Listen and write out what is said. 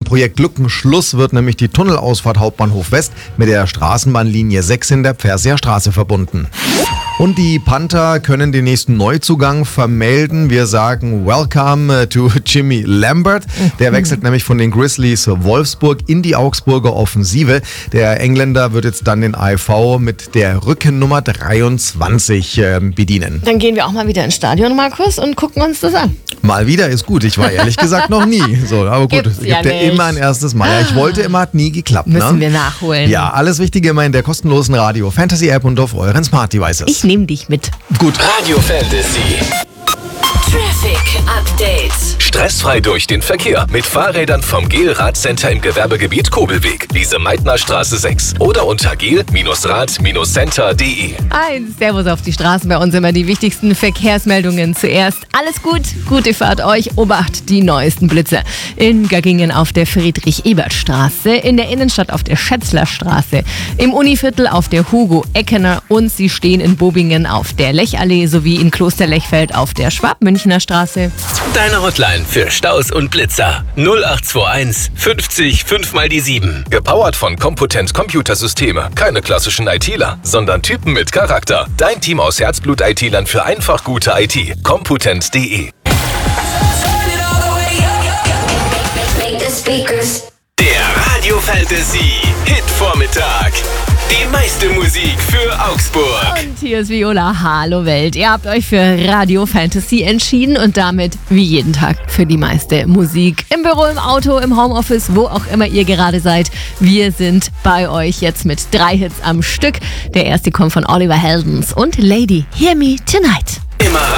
Projekt Lückenschluss wird nämlich die Tunnelausfahrt Hauptbahnhof West mit der Straßenbahnlinie 6 in der Pfersier Straße verbunden. Und die Panther können den nächsten Neuzugang vermelden. Wir sagen Welcome to Jimmy Lambert. Der wechselt nämlich von den Grizzlies Wolfsburg in die Augsburger Offensive. Der Engländer wird jetzt dann den AIV mit der Rückennummer 23 bedienen. Dann gehen wir auch mal wieder ins Stadion, Markus, und gucken uns das an. Mal wieder ist gut. Ich war ehrlich gesagt noch nie. So, aber gut, es gibt ja immer ein erstes Mal. Ja, ich wollte immer, hat nie geklappt. Müssen wir nachholen. Ja, alles Wichtige immer in der kostenlosen Radio Fantasy App und auf euren Smart Devices. Ich nehme dich mit. Gut. Radio Fantasy. Traffic Update. Stressfrei durch den Verkehr mit Fahrrädern vom GEL-Radcenter im Gewerbegebiet Kobelweg, Lise-Meitner-Straße 6 oder unter gel-rad-center.de. Ein Servus auf die Straßen, bei uns immer die wichtigsten Verkehrsmeldungen zuerst. Alles gut, gute Fahrt euch, Obacht, die neuesten Blitze. In Göggingen auf der Friedrich-Ebert-Straße, in der Innenstadt auf der Schätzlerstraße, im Univiertel auf der Hugo-Eckener und sie stehen in Bobingen auf der Lechallee sowie in Klosterlechfeld auf der Schwab-Münchner Straße. Deine Hotline für Staus und Blitzer 0821 50 5 mal die 7. Gepowert von Computent Computersysteme. Keine klassischen ITler, sondern Typen mit Charakter. Dein Team aus Herzblut-ITlern für einfach gute IT. Computent.de. Der Radio Fantasy Hit-Vormittag. Die meiste Musik für Augsburg. Und hier ist Viola. Hallo Welt. Ihr habt euch für Radio Fantasy entschieden und damit wie jeden Tag für die meiste Musik. Im Büro, im Auto, im Homeoffice, wo auch immer ihr gerade seid. Wir sind bei euch jetzt mit 3 Hits am Stück. Der erste kommt von Oliver Heldens und Lady Hear Me Tonight. Immer